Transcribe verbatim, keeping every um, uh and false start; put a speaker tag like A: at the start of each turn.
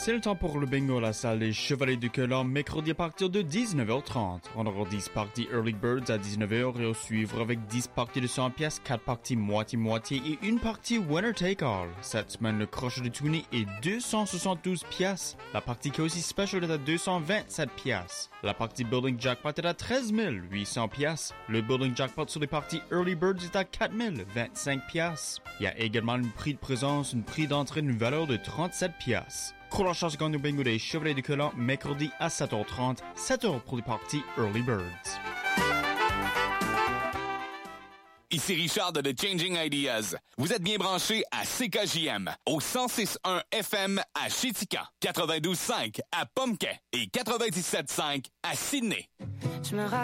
A: C'est le temps pour le bingo à la salle des Chevaliers du Coelan, mercredi à partir de dix-neuf heures trente. On aura dix parties Early Birds à dix-neuf heures et au suivre avec dix parties de cent pièces, quatre parties moitié-moitié et une partie Winner Take All. Cette semaine, le crochet de Toonie est deux cent soixante-douze pièces. La partie Cozy Special est à deux cent vingt-sept pièces. La partie Building Jackpot est à treize mille huit cents pièces. Le Building Jackpot sur les parties Early Birds est à quatre mille vingt-cinq pièces. Il y a également un prix de présence, un prix d'entrée d'une valeur de trente-sept pièces. Cours la chance gagne au bingo des Chevaliers du Coelan, mercredi à sept heures trente, sept heures pour les parties Early Birds.
B: Ici Richard de The Changing Ideas. Vous êtes bien branchés à C K J M, au cent six point un F M à Chitika, quatre-vingt-douze virgule cinq à Pomquet et quatre-vingt-dix-sept virgule cinq à Sydney. Je me